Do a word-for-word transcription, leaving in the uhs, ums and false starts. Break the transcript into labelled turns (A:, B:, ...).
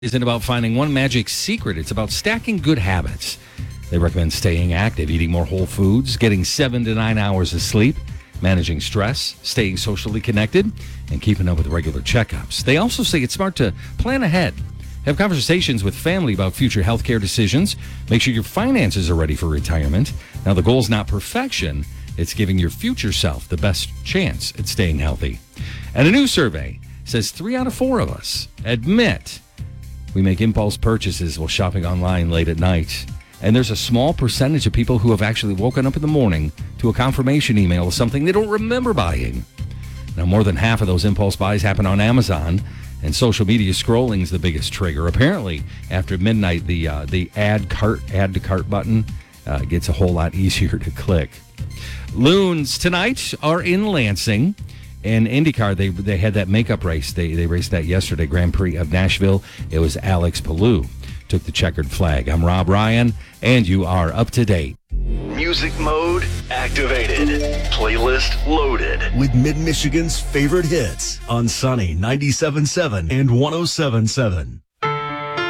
A: Isn't about finding one magic secret. It's about stacking good habits. They recommend staying active, eating more whole foods, getting seven to nine hours of sleep, managing stress, staying socially connected, and keeping up with regular checkups. They also say it's smart to plan ahead. Have conversations with family about future healthcare decisions. Make sure your finances are ready for retirement. Now, the goal is not perfection. It's giving your future self the best chance at staying healthy. And a new survey says three out of four of us admit we make impulse purchases while shopping online late at night. And there's a small percentage of people who have actually woken up in the morning to a confirmation email of something they don't remember buying. Now, more than half of those impulse buys happen on Amazon, and social media scrolling is the biggest trigger. Apparently, after midnight, the uh, the add cart, add to cart button uh, gets a whole lot easier to click. Loons tonight are in Lansing. And IndyCar, they they had that makeup race. They they raced that yesterday, Grand Prix of Nashville. It was Alex Palou took the checkered flag. I'm Rob Ryan, and you are up to date.
B: Music mode activated. Playlist loaded.
C: With Mid-Michigan's favorite hits on Sunny ninety-seven point seven and one oh seven point seven.